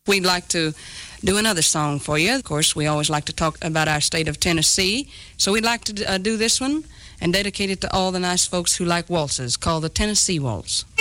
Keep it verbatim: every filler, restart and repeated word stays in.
We'd like to do another song for you. Of course, we always like to talk about our state of Tennessee, so we'd like to uh, do this one and dedicate it to all the nice folks who like waltzes, called the Tennessee Waltz.